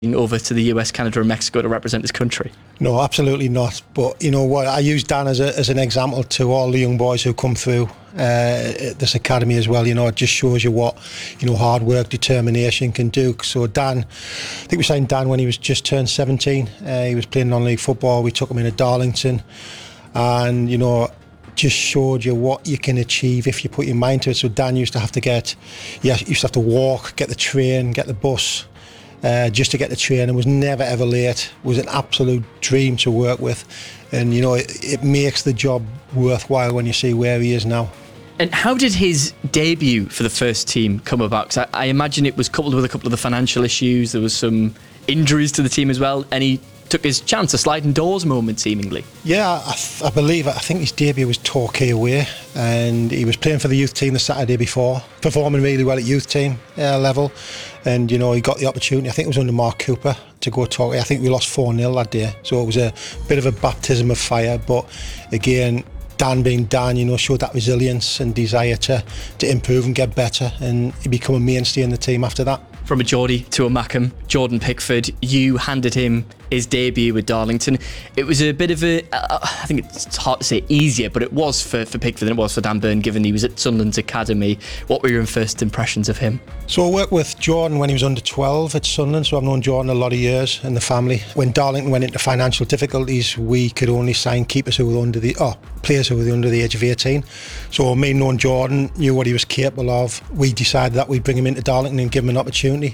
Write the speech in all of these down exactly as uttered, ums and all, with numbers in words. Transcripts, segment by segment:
over to the U S, Canada and Mexico to represent his country? No, absolutely not. But you know what, I use Dan as, a, as an example to all the young boys who come through uh, this academy as well. You know, it just shows you what, you know, hard work, determination can do. So Dan, I think we signed Dan when he was just turned seventeen. Uh, he was playing non-league football. We took him into Darlington, and you know, just showed you what you can achieve if you put your mind to it. So Dan used to have to get, yeah, used to have to walk, get the train, get the bus. Uh, just to get the train, and was never ever late. Was an absolute dream to work with, and you know it, it makes the job worthwhile when you see where he is now. And how did his debut for the first team come about? Because I, I imagine it was coupled with a couple of the financial issues. There was some injuries to the team as well, and he took his chance, a sliding doors moment seemingly. Yeah, I, th- I believe it. I think his debut was Torquay away, and he was playing for the youth team the Saturday before, performing really well at youth team uh, level, and you know he got the opportunity. I think it was under Mark Cooper to go to Torquay. I think we lost four nil that day, so it was a bit of a baptism of fire. But again, Dan being Dan, you know, showed that resilience and desire to to improve and get better, and he became a mainstay in the team after that. From a Geordie to a Mackem, Jordan Pickford, you handed him his debut with Darlington. It was a bit of a, uh, I think it's hard to say easier, but it was for, for Pickford than it was for Dan Burn, given he was at Sunderland's academy. What were your first impressions of him? So I worked with Jordan when he was under twelve at Sunderland, so I've known Jordan a lot of years in the family. When Darlington went into financial difficulties, we could only sign keepers who were under the, oh, players who were under the age of eighteen. So me knowing Jordan, knew what he was capable of, we decided that we'd bring him into Darlington and give him an opportunity.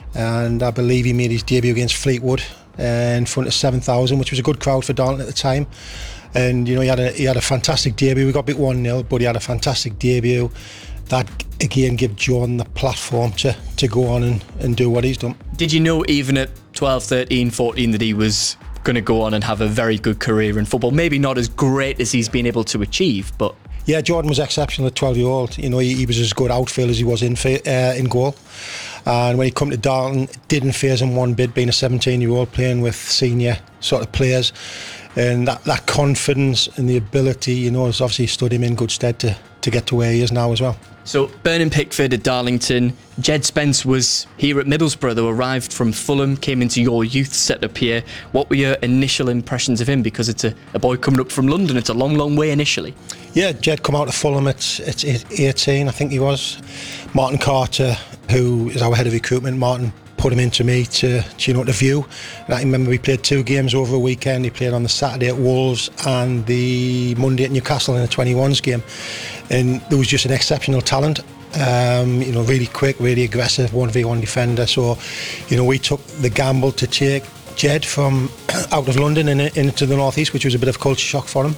And I believe he made his debut against Fleetwood uh, in front of seven thousand, which was a good crowd for Darlington at the time. And you know, he had a he had a fantastic debut. We got beat one nil, but he had a fantastic debut. That again gave Jordan the platform to, to go on and, and do what he's done. Did you know even at twelve, thirteen, fourteen that he was going to go on and have a very good career in football? Maybe not as great as he's been able to achieve, but... Yeah, Jordan was exceptional at twelve-year-old. You know, he, he was as good outfield as he was in uh, in goal. And when he come to Darlington, it didn't faze him one bit, being a seventeen-year-old playing with senior sort of players. And that, that confidence and the ability, you know, has obviously stood him in good stead to, to get to where he is now as well. So, Burnham Pickford at Darlington. Jed Spence was here at Middlesbrough, though, arrived from Fulham, came into your youth setup here. What were your initial impressions of him? Because it's a, a boy coming up from London. It's a long, long way initially. Yeah, Jed come out of Fulham at, at eighteen, I think he was. Martin Carter, who is our head of recruitment, Martin put him into me to, to, you know, to view. And I remember we played two games over a weekend. He played on the Saturday at Wolves and the Monday at Newcastle in a twenty-ones game. And there was just an exceptional talent. Um, you know, really quick, really aggressive, one v one defender. So, you know, we took the gamble to take Jed from out of London and into the northeast, which was a bit of culture shock for him.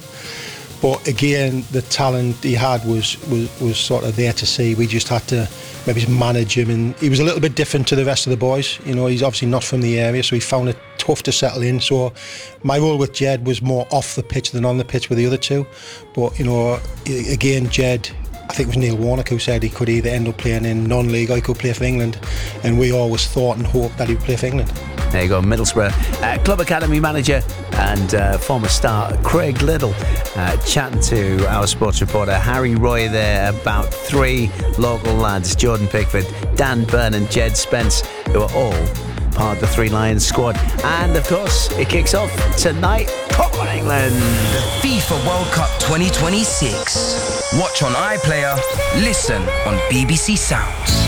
But again, the talent he had was, was was sort of there to see. We just had to maybe manage him, and he was a little bit different to the rest of the boys. You know, he's obviously not from the area, so he found it tough to settle in. So my role with Jed was more off the pitch than on the pitch with the other two. But you know, again, Jed, I think it was Neil Warnock who said he could either end up playing in non-league or he could play for England, and we always thought and hoped that he would play for England. There you go, Middlesbrough uh, Club Academy manager and uh, former star Craig Liddell uh, chatting to our sports reporter Harry Roy there about three local lads, Jordan Pickford, Dan Burn and Jed Spence, who are all part of the Three Lions squad. And of course, it kicks off tonight. Come on, England! The FIFA World Cup twenty twenty-six. Watch on iPlayer, listen on B B C Sounds.